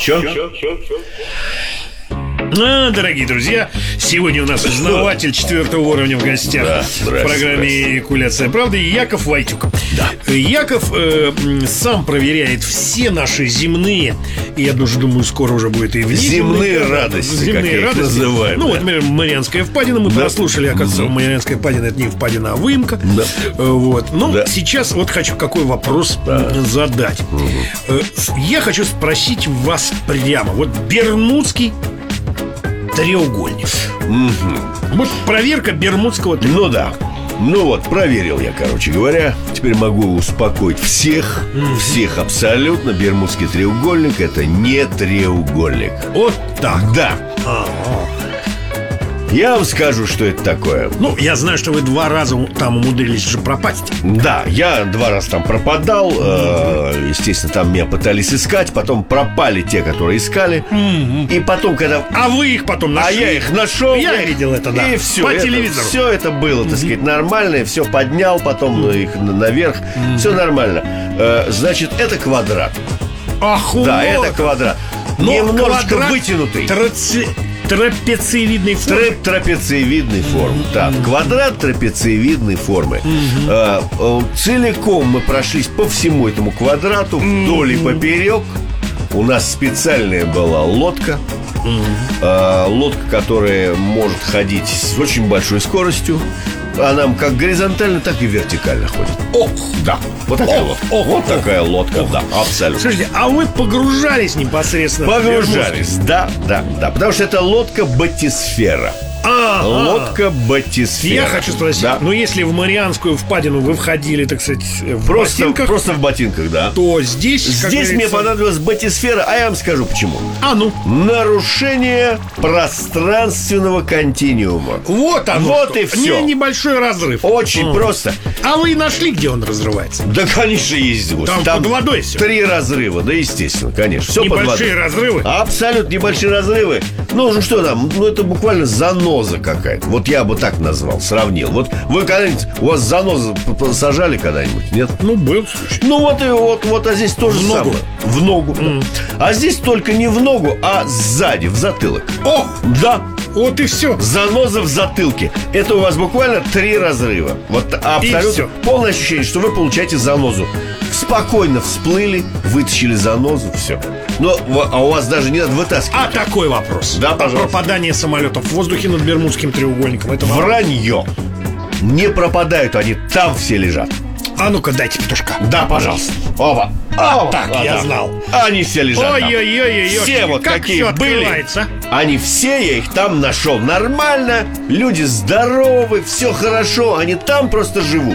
Чё? Дорогие друзья, сегодня у нас узнаватель 4-го уровня в гостях в программе «Экуляция правды» Яков Войтюк. Яков сам проверяет все наши земные, и я даже думаю, скоро уже будет и земные радости, земные как радости. Называем. Ну, вот, например, Марианская впадина. Мы прослушали, оказывается, Марианская впадина — это не впадина, а выемка. Вот. Но сейчас вот хочу какой вопрос задать. Я хочу спросить вас прямо. Вот Бермудский треугольник. Вот проверка Бермудского треугольника. Ну да. Ну вот, проверил я, короче говоря. Теперь могу успокоить всех. Всех абсолютно. Бермудский треугольник — это не треугольник. Вот так. Да. Я вам скажу, что это такое. Ну, я знаю, что вы 2 раза там умудрились уже пропасть. Да, я 2 раза там пропадал. Естественно, там меня пытались искать. Потом пропали те, которые искали. И потом, когда... А вы их потом нашли? А я их нашел. Я видел это, да. И все. По телевизору. Все это было, так сказать, нормально. Все поднял, потом их наверх. Все нормально. Значит, это квадрат. Ах, да, это квадрат. Немножко вытянутый. Трапециевидной формы. Трапециевидной формы. Так, квадрат трапециевидной формы. Целиком мы прошлись по всему этому квадрату, вдоль и поперек. У нас специальная была лодка. Лодка, которая может ходить с очень большой скоростью. Она как горизонтально, так и вертикально ходит. Ох, да. Вот такая лодка. Вот такая лодка, да, абсолютно. Слушайте, а вы погружались непосредственно? Погружались, да. Потому что это лодка батисфера. Лодка батисфера. Я хочу спросить, ну если в Марианскую впадину вы входили, так сказать, в ботинках, просто в ботинках, да, то здесь мне понадобилась батисфера. А я вам скажу почему. Нарушение пространственного континуума. Вот оно. Вот и все. Небольшой разрыв. Очень просто. А вы нашли, где он разрывается? Да, конечно, есть. Там под водой все. 3 разрыва, да, естественно, конечно. Все под водой. Небольшие разрывы? Абсолютно небольшие разрывы. Ну, что там? Ну, это буквально заноза какая-то. Вот я бы так назвал, сравнил. Вот вы когда-нибудь, у вас занозу сажали когда-нибудь, нет? Ну, был случай. Ну, вот, а здесь тоже самое. В ногу. А здесь только не в ногу, а сзади, в затылок. О! Да. Вот и все. Заноза в затылке. Это у вас буквально 3 разрыва. Вот абсолютно полное ощущение, что вы получаете занозу. Спокойно всплыли, вытащили занозу, все. А у вас даже не надо вытаскивать. А такой вопрос. Да, пожалуйста. Пропадание самолетов в воздухе над Бермудским треугольником — это вранье. Не пропадают они, там все лежат. А ну-ка, дайте петушка. Да, пожалуйста. Оба. Я знал. Они все лежат. Ой-ой-ой. Все вот как какие были. Они все, я их там нашел. Нормально. Люди здоровы, все хорошо. Они там просто живут.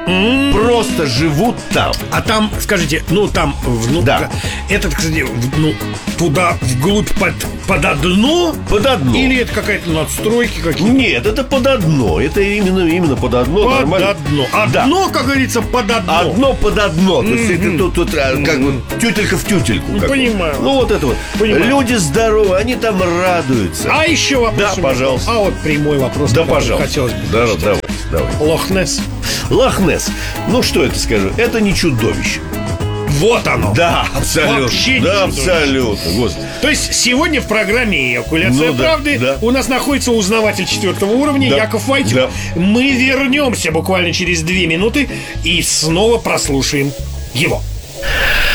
Просто живут там. А там, скажите, там да. Это, кстати, туда вглубь под дно? Под дно. Или это какая-то надстройки какие-то? Нет, это под дно. Это именно под дно. Под нормально. дно. Дно, как говорится, под дно. Одно под дно. То есть это тут как бы тютелька в тютельку. Понимаю. Вот это вот. Понимаю. Люди здоровы, они там радуются. А еще вопрос. Да, пожалуйста. А вот прямой вопрос. Да, пожалуйста. Хотелось бы. Давай. Лох-Несс. Лох-Несс. Ну, что это скажу? Это не чудовище. Вот оно. Да, абсолютно. Вообще да, абсолютно. Господи. То есть сегодня в программе «Экуляция правды» у нас находится узнаватель 4-го уровня Яков Войтюк. Мы вернемся буквально через 2 минуты и снова прослушаем его.